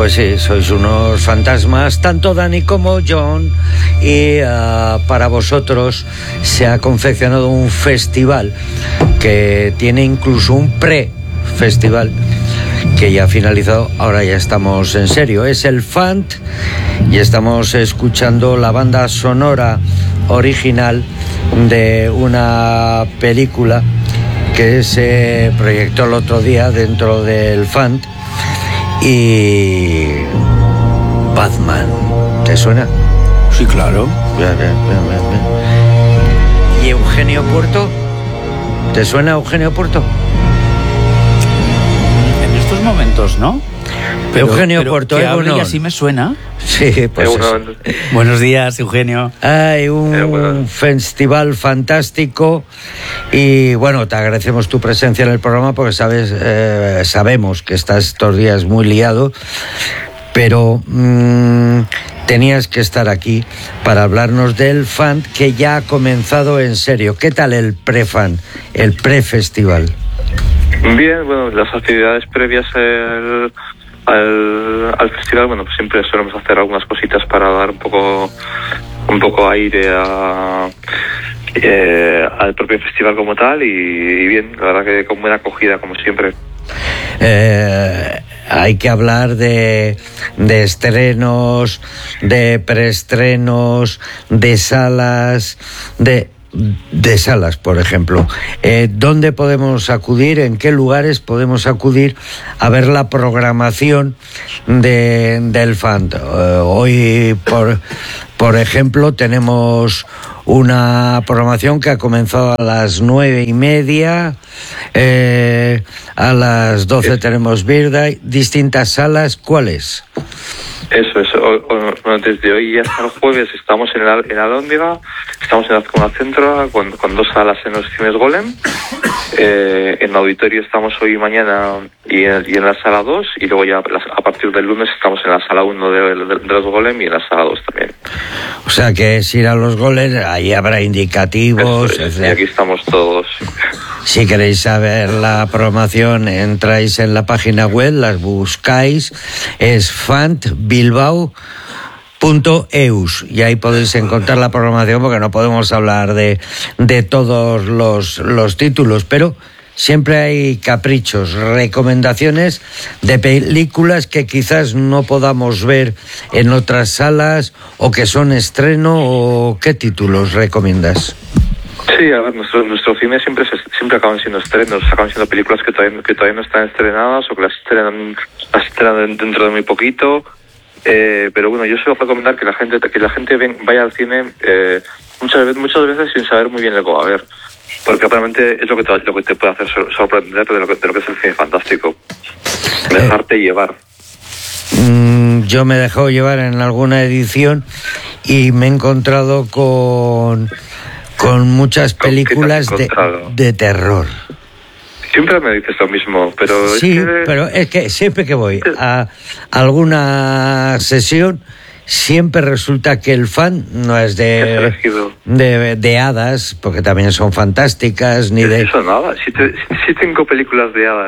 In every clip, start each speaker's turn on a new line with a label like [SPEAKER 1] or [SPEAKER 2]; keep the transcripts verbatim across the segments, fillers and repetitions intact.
[SPEAKER 1] Pues sí, sois unos fantasmas, tanto Dani como John, y uh, para vosotros se ha confeccionado un festival que tiene incluso un pre-festival que ya ha finalizado. Ahora ya estamos en serio, es el F A N T y estamos escuchando la banda sonora original de una película que se proyectó el otro día dentro del F A N T. Y Batman, ¿te suena?
[SPEAKER 2] Sí, claro.
[SPEAKER 1] Bien, bien, bien, bien, bien. ¿Y Eugenio Puerto? ¿Te suena Eugenio Puerto?
[SPEAKER 2] En estos momentos, ¿no? Pero,
[SPEAKER 1] Eugenio
[SPEAKER 2] pero
[SPEAKER 1] Puerto,
[SPEAKER 2] que hable y
[SPEAKER 1] Egunon.
[SPEAKER 2] así me suena.
[SPEAKER 1] Sí, pues
[SPEAKER 3] Egunon.
[SPEAKER 2] Buenos días, Eugenio.
[SPEAKER 1] hay un
[SPEAKER 3] Egunon.
[SPEAKER 1] festival fantástico y bueno, te agradecemos tu presencia en el programa porque sabes, eh, sabemos que estás estos días muy liado, pero mmm, tenías que estar aquí para hablarnos del F A N T que ya ha comenzado en serio. ¿Qué tal el pre-F A N T, el pre-festival?
[SPEAKER 3] Bien, bueno, las actividades previas al, al, al festival, bueno, pues siempre solemos hacer algunas cositas para dar un poco un poco aire a, eh, al propio festival como tal y, y bien, la verdad que con buena acogida como siempre.
[SPEAKER 1] Eh, hay que hablar de, de estrenos, de preestrenos, de salas, de... de salas, por ejemplo. Eh, ¿Dónde podemos acudir? ¿En qué lugares podemos acudir a ver la programación de, del F A N T? Eh, hoy, por, por ejemplo, tenemos una programación que ha comenzado a las nueve y media, eh, a las doce tenemos Birday, distintas salas. ¿Cuáles?
[SPEAKER 3] Eso, eso. O, o, bueno, desde hoy hasta el jueves estamos en el en Alhóndiga, estamos en la Azcona Centro con, con dos salas en los cines Golem. Eh, en el auditorio estamos hoy y mañana y en, y en la sala dos, y luego ya las, a partir del lunes estamos en la sala uno de, de, de los Golem y en la sala dos también.
[SPEAKER 1] O sea que es ir a los goles, ahí habrá indicativos.
[SPEAKER 3] Eso es, y aquí estamos todos.
[SPEAKER 1] Si queréis saber la programación, entráis en la página web, las buscáis, es fantbilbao punto eus y ahí podéis encontrar la programación, porque no podemos hablar de, de todos los, los títulos, pero siempre hay caprichos, recomendaciones de películas que quizás no podamos ver en otras salas o que son estreno. ¿O qué títulos recomiendas?
[SPEAKER 3] Sí, a ver, nuestro, nuestro cine siempre se, siempre acaban siendo estrenos, acaban siendo películas que todavía, que todavía no están estrenadas o que las estrenan, las estrenan dentro de muy poquito. Eh, pero bueno, yo suelo recomendar que la gente que la gente ven, vaya al cine eh, muchas veces muchas veces sin saber muy bien lo que va a ver, porque realmente es lo que te, lo que te puede hacer sorprender de lo que, de lo que es el cine fantástico, dejarte eh. llevar.
[SPEAKER 1] Yo me he dejado llevar en alguna edición y me he encontrado con con muchas películas de, de terror.
[SPEAKER 3] Siempre me dices lo mismo, pero
[SPEAKER 1] sí,
[SPEAKER 3] es que...
[SPEAKER 1] pero es que siempre que voy a alguna sesión, siempre resulta que el fan no es de de, de hadas, porque también son fantásticas, ni de...
[SPEAKER 3] Eso nada, sí, te, sí tengo películas de hadas.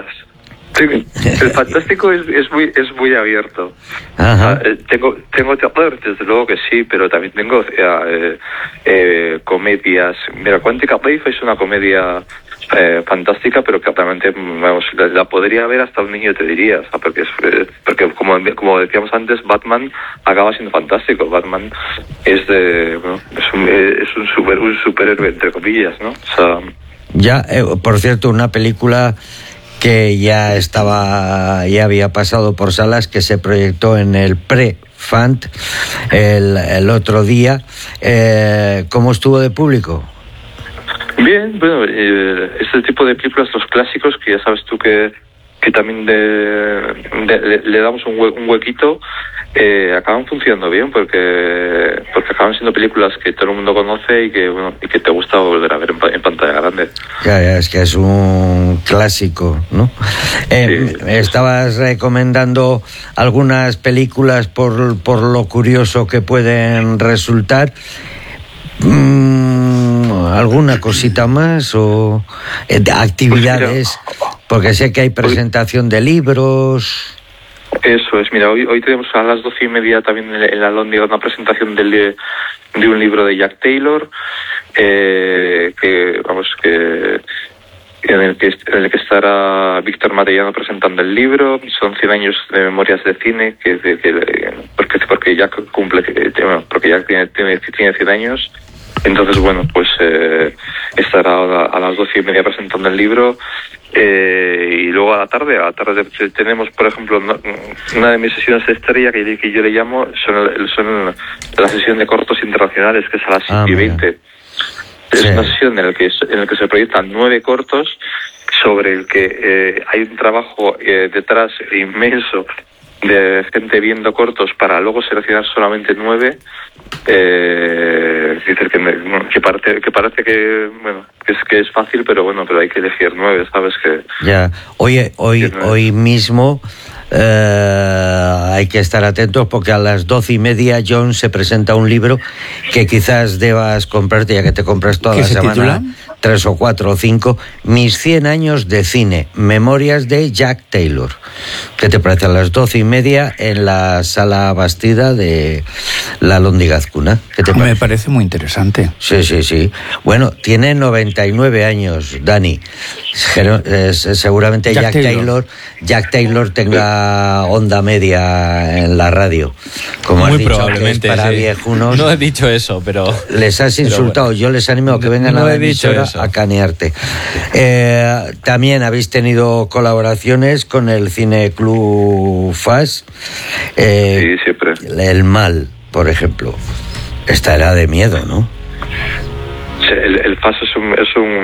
[SPEAKER 3] El fantástico es, es muy es muy abierto.
[SPEAKER 1] Ajá.
[SPEAKER 3] Uh, tengo tengo terror, desde luego que sí, pero también tengo eh, eh, comedias. Mira, Quantic Life es una comedia eh, fantástica, pero que realmente, vamos, la, la podría ver hasta un niño, te diría, o sea, porque es eh, porque como como decíamos antes, Batman acaba siendo fantástico. Batman es de bueno, es un es un super un superhéroe entre comillas, ¿no? O sea,
[SPEAKER 1] ya, eh, por cierto, una película que ya estaba, ya había pasado por salas, que se proyectó en el pre-F A N T el, el otro día. Eh, ¿Cómo estuvo de público?
[SPEAKER 3] Bien, bueno, eh, este tipo de películas, los clásicos, que ya sabes tú que, que también de, de, le, le damos un, hue, un huequito, eh, acaban funcionando bien, porque porque acaban siendo películas que todo el mundo conoce y que bueno y que te gusta volver a ver en, en pantalla grande.
[SPEAKER 1] Ya, ya, es que es un clásico, ¿no? Eh, sí. Estabas recomendando algunas películas por, por lo curioso que pueden resultar. Mm, ¿alguna cosita más o eh, actividades? Porque sé que hay presentación de libros.
[SPEAKER 3] Eso es, mira, hoy hoy tenemos a las doce y media también en, en la Lóndiga una presentación del, de un libro de Jack Taylor, eh, que, vamos, que... En el, que, en el que estará Víctor Matellano presentando el libro. Son cien años de memorias de cine, que, de, de, porque porque ya cumple, porque ya tiene, tiene, tiene cien años. Entonces, bueno, pues eh, estará a las doce y media presentando el libro. Eh, y luego a la tarde, a la tarde tenemos, por ejemplo, una de mis sesiones de estrella, que, que yo le llamo, son, son la sesión de cortos internacionales, que es a las
[SPEAKER 1] ah,
[SPEAKER 3] siete y veinte. Es sí. Una sesión en la que en el que se proyectan nueve cortos, sobre el que eh, hay un trabajo eh, detrás inmenso de gente viendo cortos para luego seleccionar solamente nueve. Eh, decir que, me, que, parece, que parece que bueno que es que es fácil, pero bueno, pero hay que elegir nueve, sabes que
[SPEAKER 1] ya. Oye, hoy hoy mismo eh, hay que estar atentos, porque a las doce y media John se presenta un libro que quizás debas comprarte, ya que te compras toda la semana titula? tres o cuatro o cinco. Mis cien años de cine, memorias de Jack Taylor. ¿Qué te parece? A las doce y media en la Sala Bastida de la Lóndiga Azcuna. ¿Qué te parece?
[SPEAKER 2] Me parece muy interesante.
[SPEAKER 1] Sí, sí, sí. Bueno, tiene noventa y nueve años, Dani. Seguramente Jack, Jack Taylor. Taylor Jack Taylor tenga onda media en la radio. Como
[SPEAKER 4] muy
[SPEAKER 1] has dicho,
[SPEAKER 4] probablemente,
[SPEAKER 1] que es para
[SPEAKER 4] sí.
[SPEAKER 1] viejunos.
[SPEAKER 4] No he dicho eso, pero...
[SPEAKER 1] Les has insultado. Bueno. Yo les animo a que vengan
[SPEAKER 4] no
[SPEAKER 1] a la emisora a canearte. Eh, también habéis tenido colaboraciones con el Cine Club F A S. Eh,
[SPEAKER 3] sí, siempre.
[SPEAKER 1] El Mal, por ejemplo. Esta era de miedo, ¿no?
[SPEAKER 3] El, el F A S es un, es un